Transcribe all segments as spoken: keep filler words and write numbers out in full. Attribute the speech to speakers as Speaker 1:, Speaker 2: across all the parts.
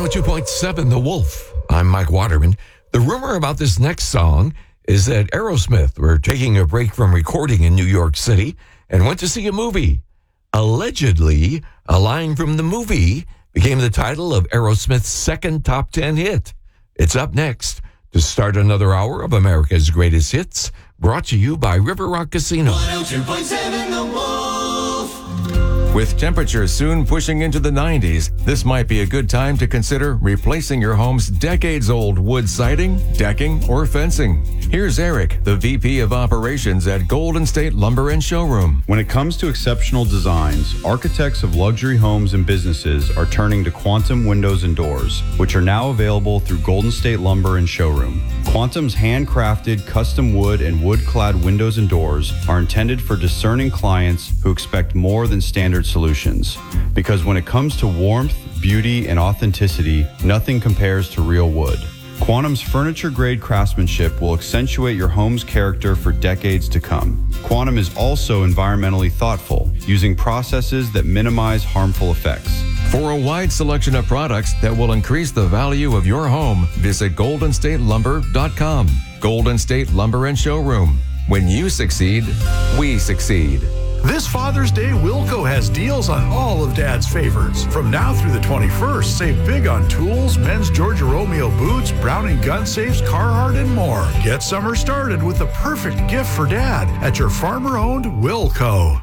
Speaker 1: oh two point seven The Wolf. I'm Mike Waterman. The rumor about this next song is that Aerosmith were taking a break from recording in New York City and went to see a movie. Allegedly, a line from the movie became the title of Aerosmith's second top ten hit. It's up next to start another hour of America's Greatest Hits, brought to you by River Rock Casino.
Speaker 2: one oh two point seven The Wolf.
Speaker 3: With temperatures soon pushing into the nineties, this might be a good time to consider replacing your home's decades-old wood siding, decking, or fencing. Here's Eric, the V P of Operations at Golden State Lumber and Showroom.
Speaker 4: When it comes to exceptional designs, architects of luxury homes and businesses are turning to Quantum Windows and Doors, which are now available through Golden State Lumber and Showroom. Quantum's handcrafted custom wood and wood-clad windows and doors are intended for discerning clients who expect more than standard solutions. Because when it comes to warmth, beauty, and authenticity, nothing compares to real wood. Quantum's furniture-grade craftsmanship will accentuate your home's character for decades to come. Quantum is also environmentally thoughtful, using processes that minimize harmful effects.
Speaker 3: For a wide selection of products that will increase the value of your home, visit golden state lumber dot com. Golden State Lumber and Showroom. When you succeed, we succeed.
Speaker 5: This Father's Day, Wilco has deals on all of Dad's favorites. From now through the twenty-first, save big on tools, men's Georgia Romeo boots, Browning gun safes, Carhartt, and more. Get summer started with the perfect gift for Dad at your farmer-owned Wilco.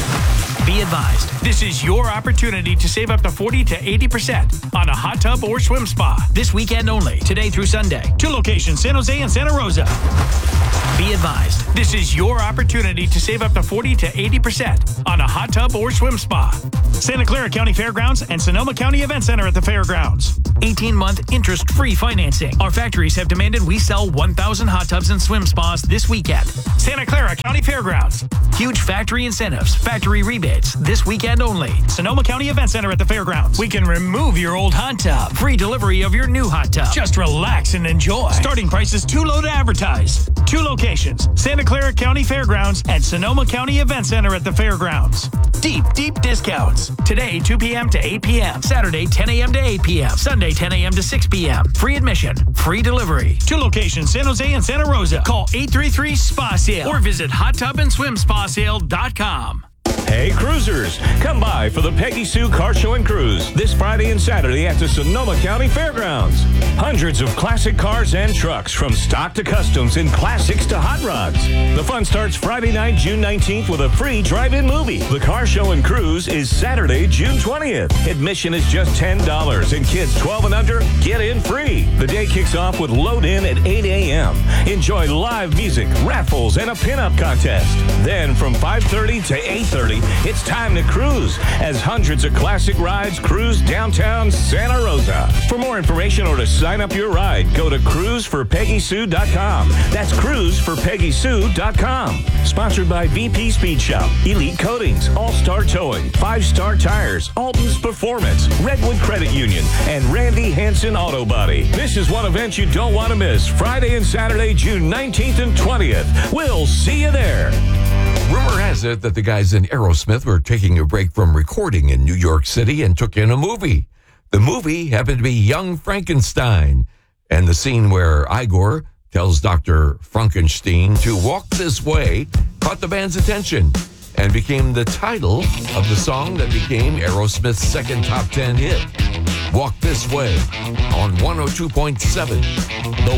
Speaker 6: Be advised, this is your opportunity to save up to forty to eighty percent on a hot tub or swim spa. This weekend only, today through Sunday. Two locations, San Jose and Santa Rosa. Be advised, this is your opportunity to save up to forty to eighty percent on a hot tub or swim spa. Santa Clara County Fairgrounds and Sonoma County Event Center at the Fairgrounds. eighteen-month interest-free financing. Our factories have demanded we sell one thousand hot tubs and swim spas this weekend. Santa Clara County Fairgrounds. Huge factory incentives, factory rebates, this weekend only. Sonoma County Event Center at the Fairgrounds. We can remove your old hot tub. Free delivery of your new hot tub. Just relax and enjoy. Starting price is too low to advertise. Two locations, Santa Clara County Fairgrounds and Sonoma County Event Center at the Fairgrounds. Deep, deep discounts. Today, two p.m. to eight p.m. Saturday, ten a.m. to eight p.m. Sunday, ten a.m. to six p.m. Free admission. Free delivery. Two locations, San Jose and Santa Rosa. Call eight three three SPA SALE or visit hot tub and swim spa sale dot com.
Speaker 7: Hey, cruisers, come by for the Peggy Sue Car Show and Cruise this Friday and Saturday at the Sonoma County Fairgrounds. Hundreds of classic cars and trucks from stock to customs and classics to hot rods. The fun starts Friday night, June nineteenth with a free drive-in movie. The Car Show and Cruise is Saturday, June twentieth. Admission is just ten dollars and kids twelve and under get in free. The day kicks off with load-in at eight a.m. Enjoy live music, raffles, and a pinup contest. Then from five thirty to eight thirty, it's time to cruise as hundreds of classic rides cruise downtown Santa Rosa. For more information or to sign up your ride, go to cruise for peggy sue dot com. That's cruise for peggy sue dot com. Sponsored by V P Speed Shop, Elite Coatings, All-Star Towing, Five Star Tires, Alton's Performance, Redwood Credit Union, and Randy Hansen Auto Body. This is one event you don't want to miss. Friday and Saturday, June nineteenth and twentieth. We'll see you there.
Speaker 1: Rumor has it that the guys in Aerosmith were taking a break from recording in New York City and took in a movie. The movie happened to be Young Frankenstein, and the scene where Igor tells Doctor Frankenstein to walk this way caught the band's attention and became the title of the song that became Aerosmith's second top ten hit. Walk This Way on one oh two point seven The